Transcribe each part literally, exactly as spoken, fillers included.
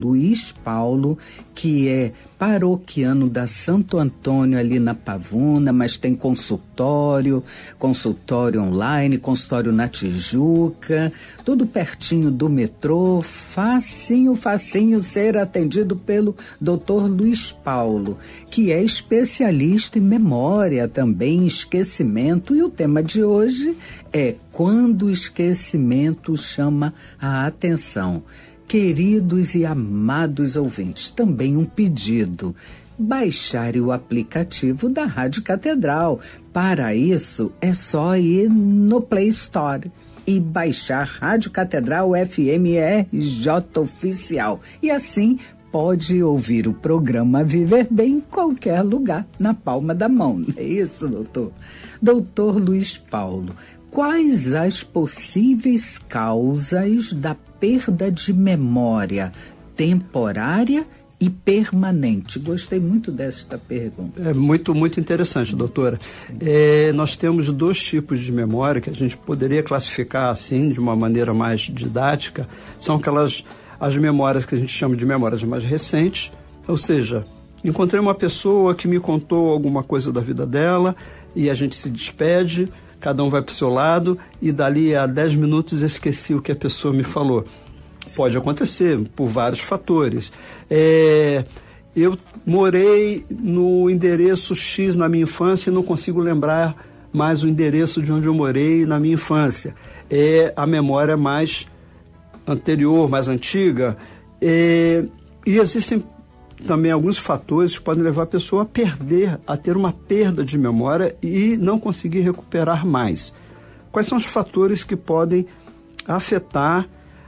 Luiz Paulo, que é paroquiano da Santo Antônio ali na Pavuna, mas tem consultório, consultório online, consultório na Tijuca, tudo pertinho do metrô, facinho, facinho ser atendido pelo doutor Luiz Paulo, que é especialista em memória também, esquecimento, e o tema de hoje é quando o esquecimento chama a atenção. Queridos e amados ouvintes, também um pedido, baixarem o aplicativo da Rádio Catedral. Para isso, é só ir no Play Store e baixar Rádio Catedral F M R J Oficial. E assim pode ouvir o programa Viver Bem em qualquer lugar, na palma da mão. Não é isso, doutor? Doutor Luiz Paulo, quais as possíveis causas da perda de memória temporária e permanente? Gostei muito desta pergunta. É muito, muito interessante, doutora. É, nós temos dois tipos de memória que a gente poderia classificar assim, de uma maneira mais didática. São aquelas, as memórias que a gente chama de memórias mais recentes, ou seja, encontrei uma pessoa que me contou alguma coisa da vida dela e a gente se despede, cada um vai para o seu lado e dali a dez minutos esqueci o que a pessoa me falou. Pode acontecer por vários fatores. É, eu morei no endereço X na minha infância e não consigo lembrar mais o endereço de onde eu morei na minha infância. É a memória mais anterior, mais antiga. É, e existem também alguns fatores que podem levar a pessoa a perder, a ter uma perda de memória e não conseguir recuperar mais. Quais são os fatores que podem afetar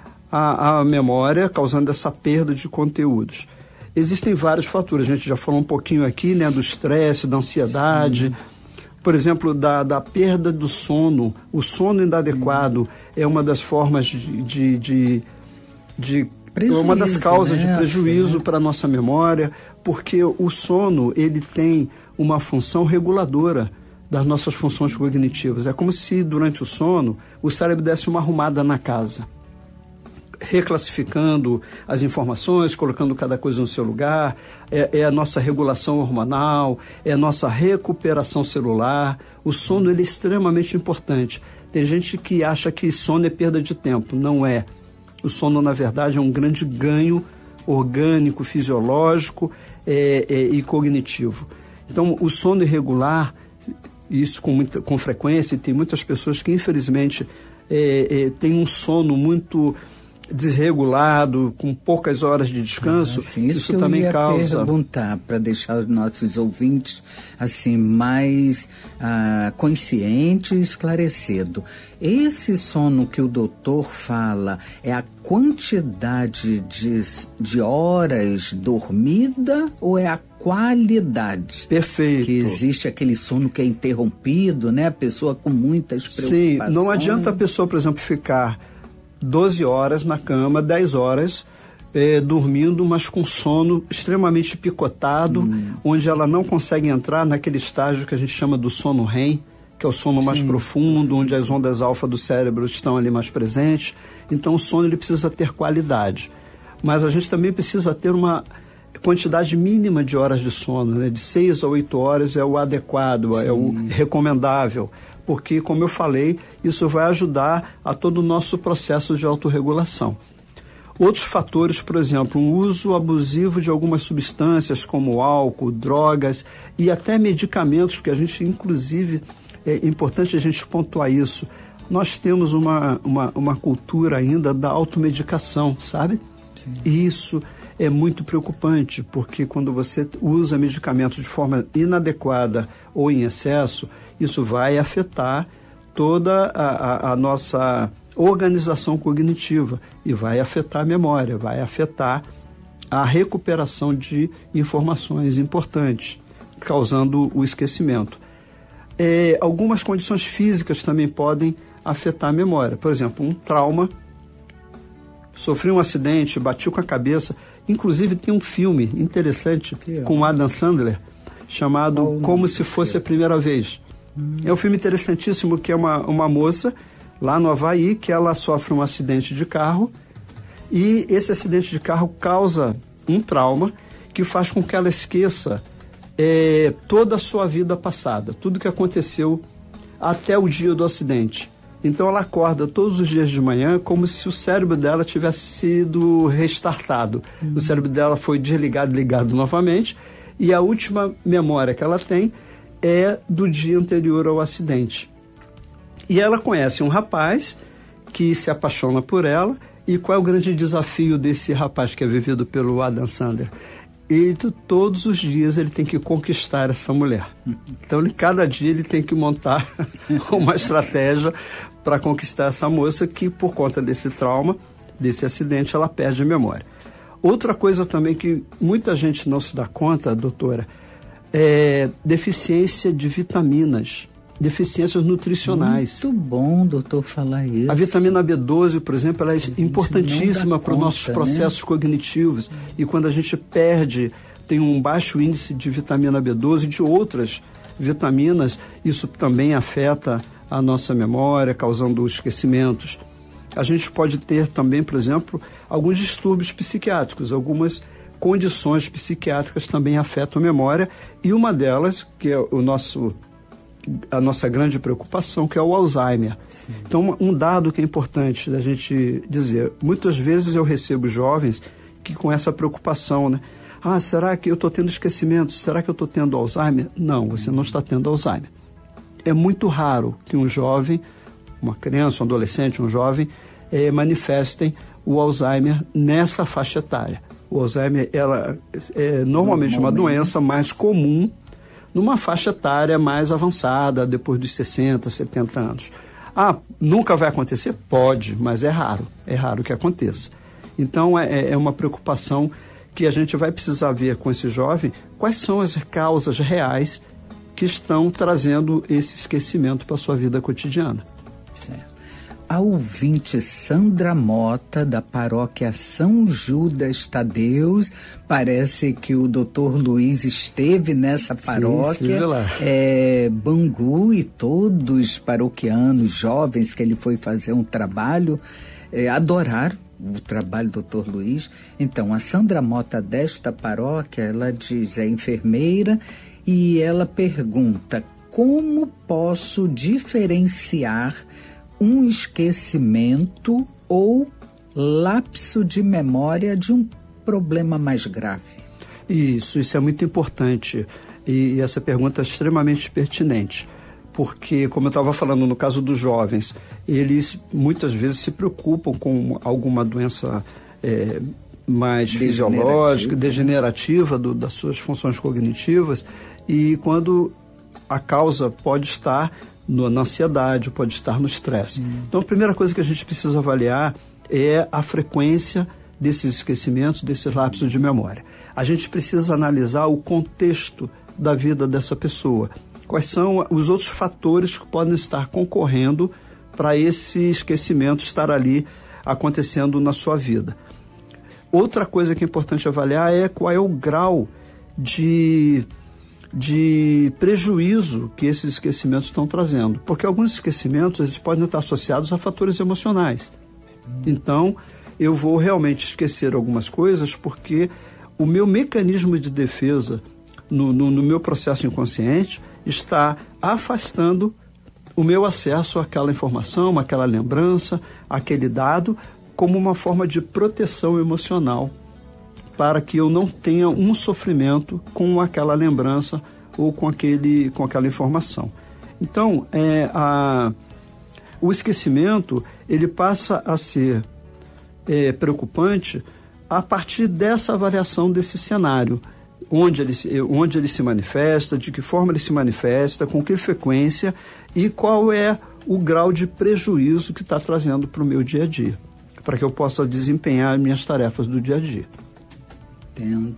a, a memória, causando essa perda de conteúdos? Existem vários fatores, a gente já falou um pouquinho aqui, né, do estresse, da ansiedade, Sim. por exemplo, da, da perda do sono. O sono inadequado Sim. é uma das formas de... de, de, de Prejuízo, uma das causas né? de prejuízo para a nossa memória, porque o sono ele tem uma função reguladora das nossas funções cognitivas. É como se durante o sono o cérebro desse uma arrumada na casa, reclassificando as informações, colocando cada coisa no seu lugar. É, é a nossa regulação hormonal, é a nossa recuperação celular. O sono ele é extremamente importante. Tem gente que acha que sono é perda de tempo. Não é. O sono, na verdade, é um grande ganho orgânico, fisiológico é, é, e cognitivo. Então, o sono irregular, isso com, muita, com frequência, e tem muitas pessoas que, infelizmente, é, é, têm um sono muito desregulado, com poucas horas de descanso. Ah, sim, isso, isso que também eu ia causa... perguntar, para deixar os nossos ouvintes assim, mais ah, consciente e esclarecido. Esse sono que o doutor fala é a quantidade de, de horas dormida ou é a qualidade? Perfeito. Que existe aquele sono que é interrompido, né? A pessoa com muitas preocupações. Sim, não adianta a pessoa, por exemplo, ficar doze horas na cama, dez horas, é, dormindo, mas com sono extremamente picotado, hum. onde ela não consegue entrar naquele estágio que a gente chama do sono R E M, que é o sono Sim. mais profundo, onde as ondas alfa do cérebro estão ali mais presentes. Então o sono ele precisa ter qualidade. Mas a gente também precisa ter uma quantidade mínima de horas de sono, né? De seis a oito horas é o adequado, Sim. é o recomendável. Porque, como eu falei, isso vai ajudar a todo o nosso processo de autorregulação. Outros fatores, por exemplo, o uso abusivo de algumas substâncias como álcool, drogas e até medicamentos, que a gente, inclusive, é importante a gente pontuar isso. Nós temos uma, uma, uma cultura ainda da automedicação, sabe? Sim. E isso é muito preocupante, porque quando você usa medicamentos de forma inadequada ou em excesso, isso vai afetar toda a, a, a nossa organização cognitiva e vai afetar a memória, vai afetar a recuperação de informações importantes, causando o esquecimento. É, algumas condições físicas também podem afetar a memória. Por exemplo, um trauma, sofri um acidente, bati com a cabeça. Inclusive tem um filme interessante com Adam Sandler chamado oh, Como Se Fosse a Primeira Vez. Hum. É um filme interessantíssimo que é uma, uma moça lá no Havaí que ela sofre um acidente de carro E esse acidente de carro causa um trauma que faz com que ela esqueça é, toda a sua vida passada, tudo que aconteceu até o dia do acidente. Então ela acorda todos os dias de manhã como se o cérebro dela tivesse sido restartado. Uhum. O cérebro dela foi desligado e ligado novamente, e a última memória que ela tem é do dia anterior ao acidente. E ela conhece um rapaz que se apaixona por ela. E qual é o grande desafio desse rapaz que é vivido pelo Adam Sandler? Ele, todos os dias, ele tem que conquistar essa mulher. Então, ele, cada dia, ele tem que montar uma estratégia para conquistar essa moça que, por conta desse trauma, desse acidente, ela perde a memória. Outra coisa também que muita gente não se dá conta, doutora, é deficiência de vitaminas. Deficiências nutricionais. Muito bom, doutor, falar isso. A vitamina B doze, por exemplo, ela é importantíssima para os nossos processos, né, cognitivos. E quando a gente perde, tem um baixo índice de vitamina B doze e de outras vitaminas, isso também afeta a nossa memória, causando esquecimentos. A gente pode ter também, por exemplo, alguns distúrbios psiquiátricos, algumas condições psiquiátricas também afetam a memória, e uma delas, que é o nosso... a nossa grande preocupação, que é o Alzheimer. Sim. Então, um dado que é importante da gente dizer, muitas vezes eu recebo jovens que com essa preocupação, né? Ah, será que eu estou tendo esquecimento? Será que eu estou tendo Alzheimer? Não, você não está tendo Alzheimer. É muito raro que um jovem, uma criança, um adolescente, um jovem, eh, manifestem o Alzheimer nessa faixa etária. O Alzheimer ela, é normalmente, normalmente uma doença mais comum numa faixa etária mais avançada, depois dos sessenta, setenta anos. Ah, nunca vai acontecer? Pode, mas é raro. É raro que aconteça. Então, é, é uma preocupação que a gente vai precisar ver com esse jovem quais são as causas reais que estão trazendo esse esquecimento para a sua vida cotidiana. Certo. A ouvinte Sandra Mota, da paróquia São Judas Tadeus, parece que o doutor Luiz esteve nessa paróquia, sim, lá. É, Bangu, e todos paroquianos jovens que ele foi fazer um trabalho, é, adoraram o trabalho do doutor Luiz. Então, a Sandra Mota desta paróquia, ela diz, é enfermeira, e ela pergunta: como posso diferenciar um esquecimento ou lapso de memória de um problema mais grave? Isso, isso é muito importante, e essa pergunta é extremamente pertinente, porque, como eu estava falando no caso dos jovens, eles muitas vezes se preocupam com alguma doença é, mais fisiológica, degenerativa do, das suas funções cognitivas, e quando a causa pode estar no, na ansiedade, pode estar no estresse. Hum. Então, a primeira coisa que a gente precisa avaliar é a frequência desses esquecimentos, desses lapsos de memória. A gente precisa analisar o contexto da vida dessa pessoa. Quais são os outros fatores que podem estar concorrendo para esse esquecimento estar ali acontecendo na sua vida. Outra coisa que é importante avaliar é qual é o grau de, de prejuízo que esses esquecimentos estão trazendo. Porque alguns esquecimentos eles podem estar associados a fatores emocionais. Então, eu vou realmente esquecer algumas coisas porque o meu mecanismo de defesa no, no, no meu processo inconsciente está afastando o meu acesso àquela informação, àquela lembrança, àquele dado, como uma forma de proteção emocional, para que eu não tenha um sofrimento com aquela lembrança ou com, aquele, com aquela informação. Então, é, a, o esquecimento ele passa a ser é, preocupante a partir dessa avaliação desse cenário, onde ele, onde ele se manifesta, de que forma ele se manifesta, com que frequência e qual é o grau de prejuízo que está trazendo para o meu dia a dia, para que eu possa desempenhar minhas tarefas do dia a dia. Entendo.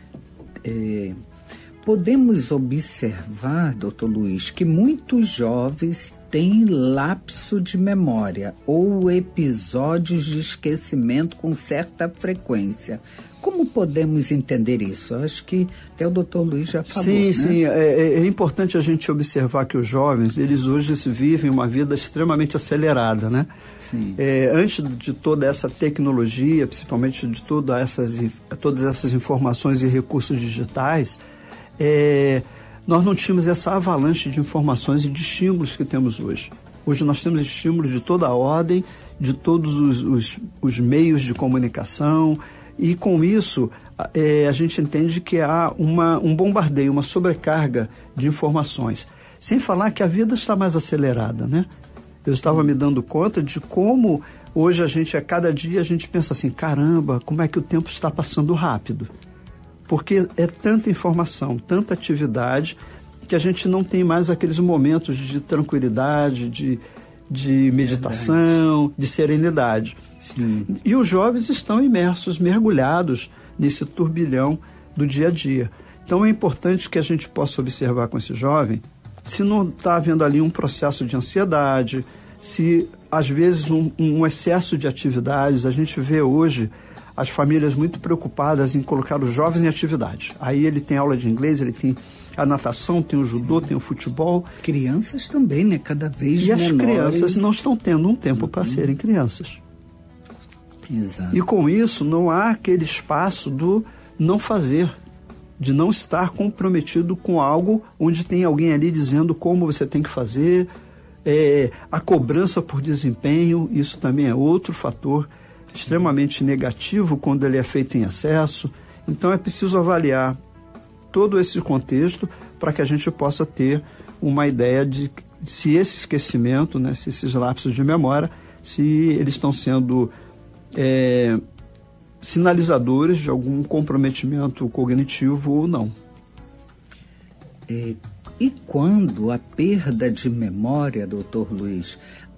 É, podemos observar, doutor Luiz, que muitos jovens têm lapso de memória ou episódios de esquecimento com certa frequência. Como podemos entender isso? Eu acho que até o doutor Luiz já falou. Sim, né? sim. É, é importante a gente observar que os jovens, eles hoje se vivem uma vida extremamente acelerada, né? Sim. É, antes de toda essa tecnologia, principalmente de toda essas, todas essas informações e recursos digitais, é, nós não tínhamos essa avalanche de informações e de estímulos que temos hoje. Hoje nós temos estímulos de toda a ordem, de todos os, os, os meios de comunicação, e com isso é, a gente entende que há uma, um bombardeio, uma sobrecarga de informações. Sem falar que a vida está mais acelerada, né? Eu estava me dando conta de como hoje a gente, a cada dia, a gente pensa assim, caramba, como é que o tempo está passando rápido. Porque é tanta informação, tanta atividade, que a gente não tem mais aqueles momentos de tranquilidade, de, de meditação, verdade, de serenidade. Sim. E os jovens estão imersos, mergulhados nesse turbilhão do dia a dia. Então é importante que a gente possa observar com esse jovem se não está havendo ali um processo de ansiedade, se às vezes um, um excesso de atividades. A gente vê hoje as famílias muito preocupadas em colocar os jovens em atividade. Aí ele tem aula de inglês, ele tem a natação, tem o judô, tem o futebol. Crianças também, né? Cada vez e menores. E as crianças não estão tendo um tempo uhum. para serem crianças. Exato. E com isso não há aquele espaço do não fazer, de não estar comprometido com algo onde tem alguém ali dizendo como você tem que fazer. É, a cobrança por desempenho, isso também é outro fator extremamente negativo quando ele é feito em excesso. Então é preciso avaliar todo esse contexto para que a gente possa ter uma ideia de se esse esquecimento, né, se esses lapsos de memória, se eles estão sendo é, sinalizadores de algum comprometimento cognitivo ou não. É, e quando a perda de memória, doutor Luiz,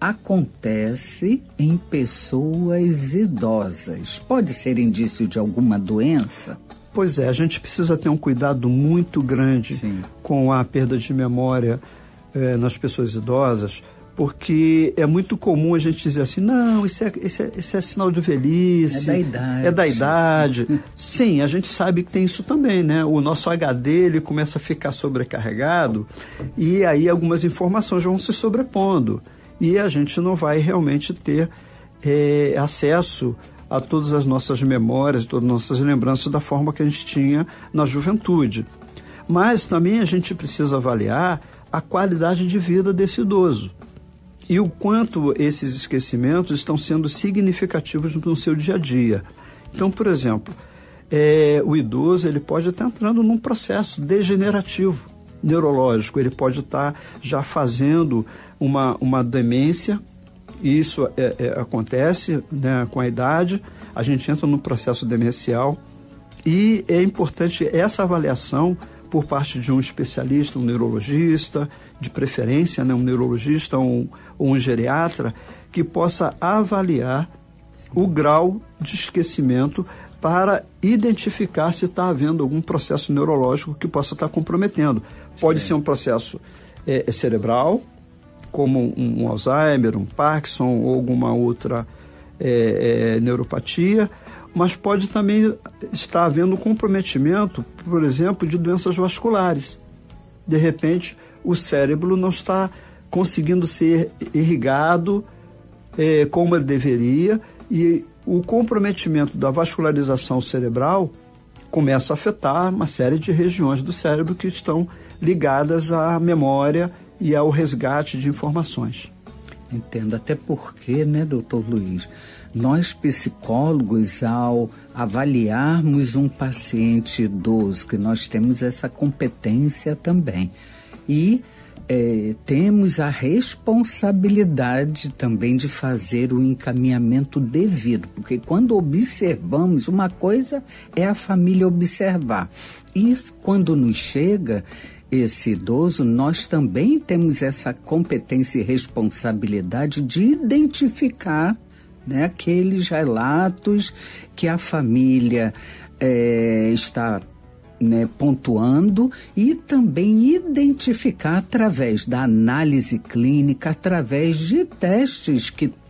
acontece em pessoas idosas, pode ser indício de alguma doença? Pois é, a gente precisa ter um cuidado muito grande Sim. com a perda de memória eh, nas pessoas idosas, porque é muito comum a gente dizer assim, não, isso é, isso é, isso é sinal de velhice. É da idade. É da idade. Sim, a gente sabe que tem isso também, né? O nosso H D, ele começa a ficar sobrecarregado e aí algumas informações vão se sobrepondo e a gente não vai realmente ter eh, acesso a todas as nossas memórias, todas as nossas lembranças da forma que a gente tinha na juventude. Mas também a gente precisa avaliar a qualidade de vida desse idoso e o quanto esses esquecimentos estão sendo significativos no seu dia a dia. Então, por exemplo, é, o idoso ele pode estar entrando num processo degenerativo neurológico, ele pode estar já fazendo uma, uma demência. Isso é, é, acontece, né, com a idade, a gente entra no processo demencial e é importante essa avaliação por parte de um especialista, um neurologista, de preferência, né, um neurologista ou um, ou um geriatra, que possa avaliar o grau de esquecimento para identificar se está havendo algum processo neurológico que possa estar comprometendo. Pode Sim. ser um processo é, cerebral, como um Alzheimer, um Parkinson ou alguma outra é, é, neuropatia, mas pode também estar havendo um comprometimento, por exemplo, de doenças vasculares. De repente, o cérebro não está conseguindo ser irrigado é, como ele deveria e o comprometimento da vascularização cerebral começa a afetar uma série de regiões do cérebro que estão ligadas à memória e ao resgate de informações. Entendo, até porque, né, doutor Luiz, nós psicólogos, ao avaliarmos um paciente idoso, que nós temos essa competência também, e é, temos a responsabilidade também de fazer o encaminhamento devido, porque quando observamos, uma coisa é a família observar, e quando nos chega esse idoso, nós também temos essa competência e responsabilidade de identificar, né, aqueles relatos que a família é, está, né, pontuando e também identificar através da análise clínica, através de testes que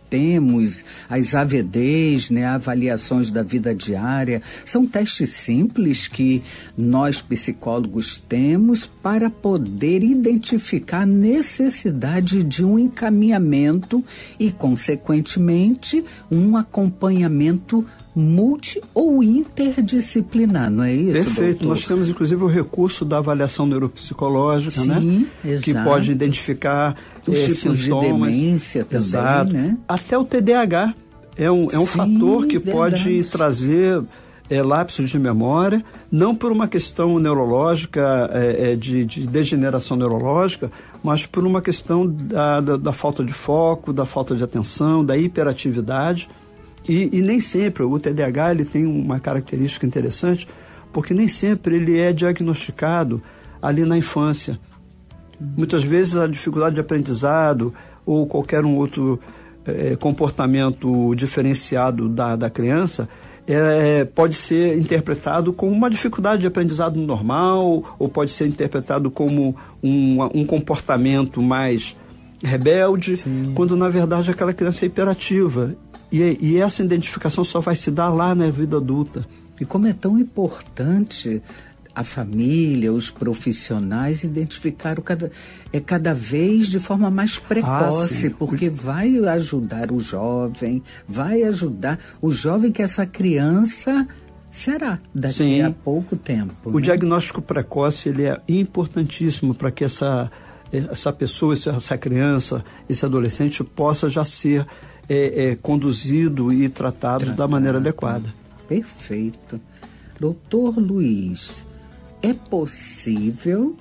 temos, as A V Ds, né, avaliações da vida diária, são testes simples que nós psicólogos temos para poder identificar a necessidade de um encaminhamento e, consequentemente, um acompanhamento multi ou interdisciplinar, não é isso, Perfeito. doutor? Nós temos, inclusive, o recurso da avaliação neuropsicológica, Sim, né? exato. Que pode identificar os é, tipos sintomas. de demência também, Exato. né? Até o T D A H é um, é um Sim, fator que verdade. pode trazer é, lapsos de memória, não por uma questão neurológica, é, é, de, de degeneração neurológica, mas por uma questão da, da, da falta de foco, da falta de atenção, da hiperatividade. E, e nem sempre, o T D A H ele tem uma característica interessante, porque nem sempre ele é diagnosticado ali na infância. Uhum. Muitas vezes a dificuldade de aprendizado ou qualquer um outro é, comportamento diferenciado da, da criança é, pode ser interpretado como uma dificuldade de aprendizado normal, ou pode ser interpretado como um, um comportamento mais rebelde, Sim. quando na verdade aquela criança é hiperativa. E, e essa identificação só vai se dar lá na vida adulta. E como é tão importante a família, os profissionais identificar o cada, é cada vez de forma mais precoce, ah, porque vai ajudar o jovem, vai ajudar o jovem que essa criança será daqui sim. a pouco tempo. O né? diagnóstico precoce ele é importantíssimo para que essa, essa pessoa, essa criança, esse adolescente possa já ser É, é, conduzido e tratado, tratado da maneira adequada. Perfeito. Doutor Luiz, é possível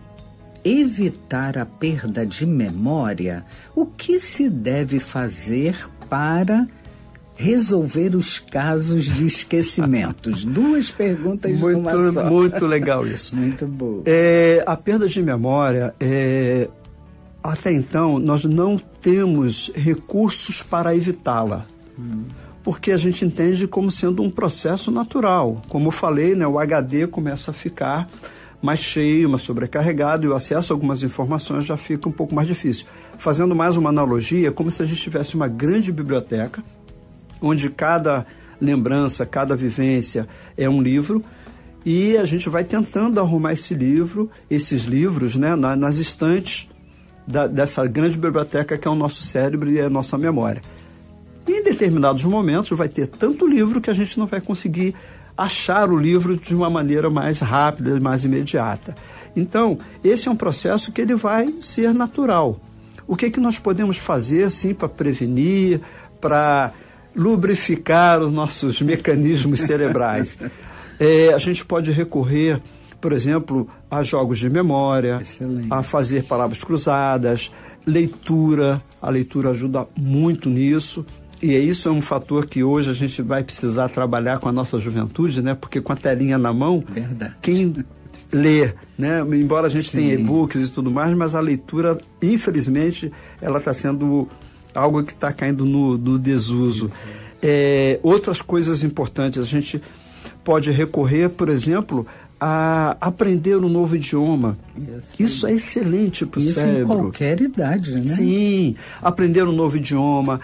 evitar a perda de memória? O que se deve fazer para resolver os casos de esquecimentos? Duas perguntas muito, numa só. Muito legal isso. Muito bom. É, a perda de memória é... Até então, nós não temos recursos para evitá-la, hum. porque a gente entende como sendo um processo natural. Como eu falei, né, o H D começa a ficar mais cheio, mais sobrecarregado, e o acesso a algumas informações já fica um pouco mais difícil. Fazendo mais uma analogia, como se a gente tivesse uma grande biblioteca, onde cada lembrança, cada vivência é um livro, e a gente vai tentando arrumar esse livro, esses livros, né, na, nas estantes, Da, dessa grande biblioteca que é o nosso cérebro e a nossa memória. E em determinados momentos vai ter tanto livro que a gente não vai conseguir achar o livro de uma maneira mais rápida, mais imediata. Então, esse é um processo que ele vai ser natural. O que, que nós podemos fazer assim, para prevenir, para lubrificar os nossos mecanismos cerebrais? É, a gente pode recorrer, por exemplo, a jogos de memória, Excelente. A fazer palavras cruzadas, leitura. A leitura ajuda muito nisso. E isso é um fator que hoje a gente vai precisar trabalhar com a nossa juventude, né? Porque com a telinha na mão, Verdade. Quem lê, né? Embora a gente Sim. tenha e-books e tudo mais, mas a leitura, infelizmente, ela está sendo algo que está caindo no, no desuso. É, outras coisas importantes, a gente pode recorrer, por exemplo, a aprender um novo idioma. Isso, Isso é excelente para o cérebro. Isso em qualquer idade, né? Sim, aprender um novo idioma,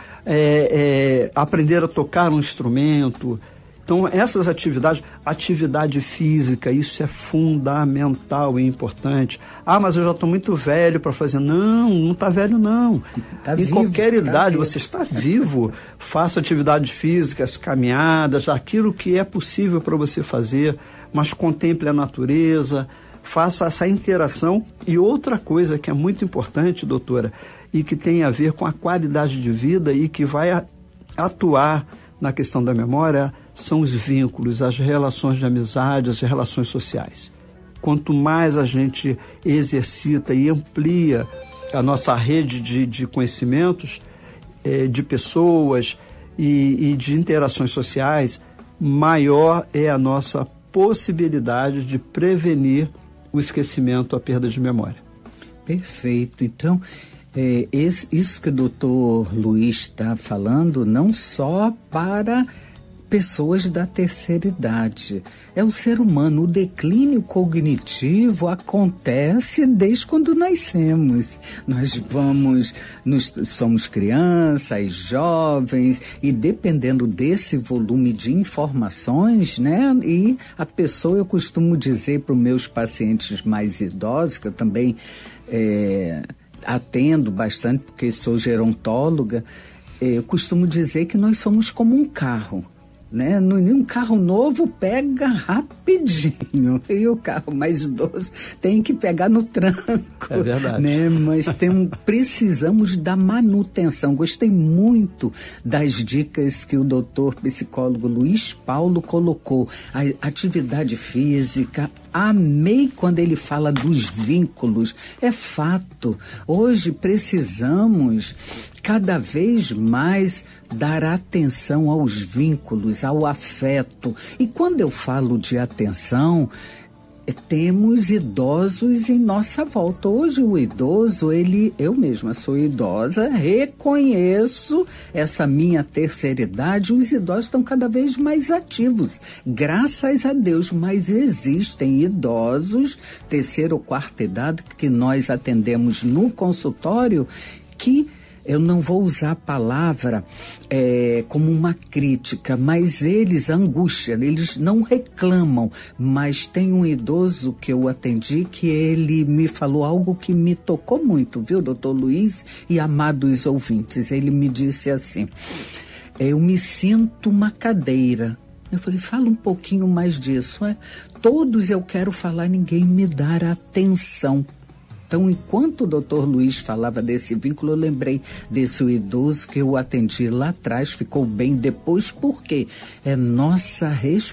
é, é, aprender a tocar um instrumento. Então, essas atividades, atividade física, isso é fundamental e importante. Ah, mas eu já estou muito velho para fazer. Não, não está velho, não. Tá em vivo, qualquer idade, tá você está vivo. Faça atividades físicas, caminhadas, aquilo que é possível para você fazer, mas contemple a natureza, faça essa interação. E outra coisa que é muito importante, doutora, e que tem a ver com a qualidade de vida e que vai a, atuar na questão da memória, são os vínculos, as relações de amizade, as relações sociais. Quanto mais a gente exercita e amplia a nossa rede de, de conhecimentos, eh, de pessoas e, e de interações sociais, maior é a nossa possibilidade de prevenir o esquecimento, a perda de memória. Perfeito. Então, é, esse, isso que o doutor Luiz está falando, não só para pessoas da terceira idade. É o ser humano, o declínio cognitivo acontece desde quando nascemos. Nós vamos, nos, somos crianças, jovens, e dependendo desse volume de informações, né? E a pessoa, eu costumo dizer para os meus pacientes mais idosos, que eu também é, atendo bastante, porque sou gerontóloga, eu costumo dizer que nós somos como um carro, né? Um carro novo pega rapidinho e o carro mais idoso tem que pegar no tranco. É verdade. Né? Mas tem, precisamos da manutenção. Gostei muito das dicas que o doutor psicólogo Luiz Paulo colocou. A atividade física, amei quando ele fala dos vínculos. É fato. Hoje precisamos cada vez mais dar atenção aos vínculos, ao afeto. E quando eu falo de atenção, temos idosos em nossa volta. Hoje o idoso, ele, eu mesma sou idosa, reconheço essa minha terceira idade, os idosos estão cada vez mais ativos, graças a Deus, mas existem idosos, terceira ou quarta idade, que nós atendemos no consultório, que eu não vou usar a palavra é, como uma crítica, mas eles angustiam, eles não reclamam. Mas tem um idoso que eu atendi que ele me falou algo que me tocou muito, viu, doutor Luiz e amados ouvintes? Ele me disse assim, eu me sinto uma cadeira. Eu falei, fala um pouquinho mais disso. É? Todos eu quero falar, ninguém me dá atenção. Então, enquanto o doutor Luiz falava desse vínculo, eu lembrei desse idoso que eu atendi lá atrás, ficou bem depois, porque é nossa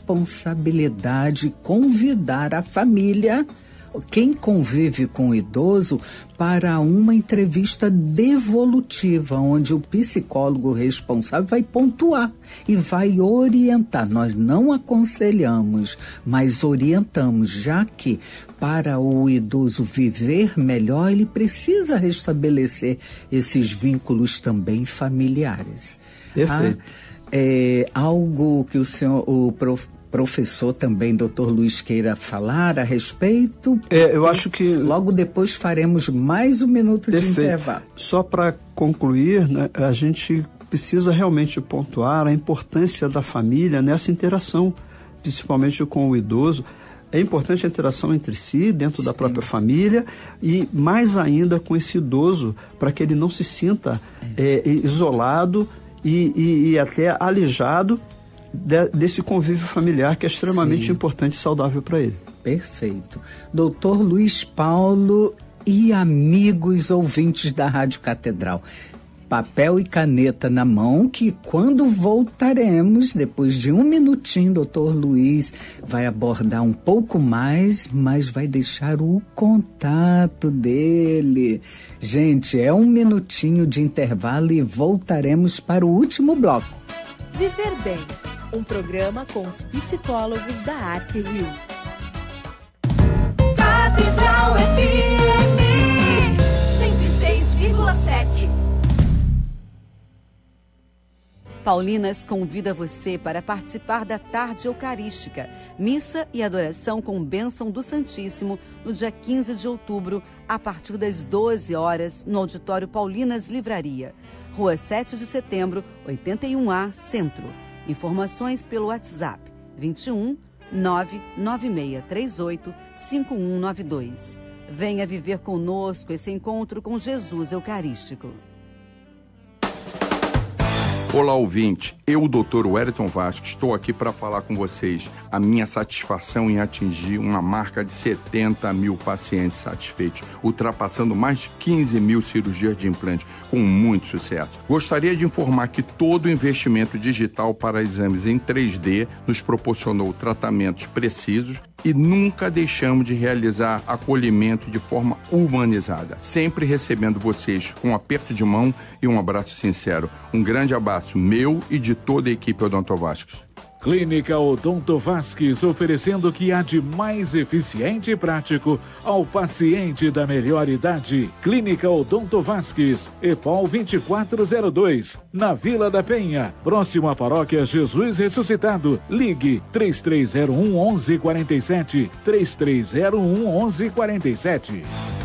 responsabilidade convidar a família, quem convive com o idoso, para uma entrevista devolutiva, onde o psicólogo responsável vai pontuar e vai orientar. Nós não aconselhamos, mas orientamos, já que para o idoso viver melhor, ele precisa restabelecer esses vínculos também familiares. Perfeito. Ah, é, algo que o senhor, o prof, professor também, doutor Luiz, queira falar a respeito? É, eu acho que... Logo depois faremos mais um minuto Perfeito. de intervalo. Só para concluir, né, a gente precisa realmente pontuar a importância da família nessa interação, principalmente com o idoso. É importante a interação entre si, dentro Sim. da própria família, e mais ainda com esse idoso, para que ele não se sinta é. É, isolado e, e, e até alijado de, desse convívio familiar, que é extremamente Sim. importante e saudável para ele. Perfeito. doutor Luiz Paulo e amigos ouvintes da Rádio Catedral, papel e caneta na mão, que quando voltaremos, depois de um minutinho, doutor Luiz vai abordar um pouco mais, mas vai deixar o contato dele. Gente, é um minutinho de intervalo e voltaremos para o último bloco. Viver Bem, um programa com os psicólogos da Arque Rio. Catedral F M cento e seis vírgula sete. Paulinas convida você para participar da Tarde Eucarística, missa e adoração com bênção do Santíssimo, no dia quinze de outubro, a partir das doze horas, no Auditório Paulinas Livraria, Rua sete de setembro, oitenta e um A, Centro. Informações pelo WhatsApp vinte e um, nove nove seis três oito, cinco um nove dois. Venha viver conosco esse encontro com Jesus Eucarístico. Olá, ouvinte. Eu, doutor Wellington Vasques, estou aqui para falar com vocês a minha satisfação em atingir uma marca de setenta mil pacientes satisfeitos, ultrapassando mais de quinze mil cirurgias de implante, com muito sucesso. Gostaria de informar que todo o investimento digital para exames em três D nos proporcionou tratamentos precisos e nunca deixamos de realizar acolhimento de forma humanizada, sempre recebendo vocês com um aperto de mão e um abraço sincero. Um grande abraço meu e de toda a equipe Odonto Vasques. Clínica Odonto Vasques, oferecendo o que há de mais eficiente e prático ao paciente da melhor idade. Clínica Odonto Vasques, EPOL vinte e quatro zero dois, na Vila da Penha, próximo à Paróquia Jesus Ressuscitado. Ligue três três zero um, onze quarenta e sete, três três zero um, onze quarenta e sete.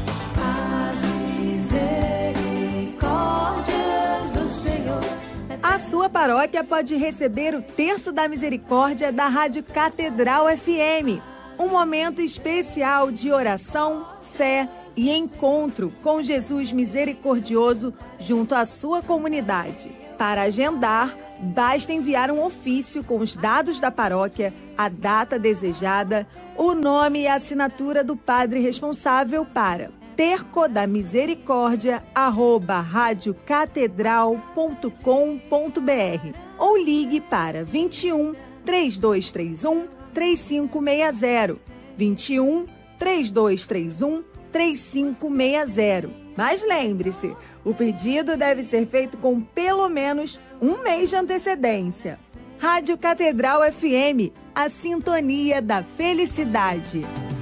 A sua paróquia pode receber o Terço da Misericórdia da Rádio Catedral F M. Um momento especial de oração, fé e encontro com Jesus misericordioso junto à sua comunidade. Para agendar, basta enviar um ofício com os dados da paróquia, a data desejada, o nome e a assinatura do padre responsável para tercodamisericórdia arroba radiocatedral ponto com ponto br ou ligue para vinte e um, três dois três um, três cinco seis zero, vinte e um, três dois três um, três cinco seis zero. Mas lembre-se, o pedido deve ser feito com pelo menos um mês de antecedência. Rádio Catedral F M, a sintonia da felicidade.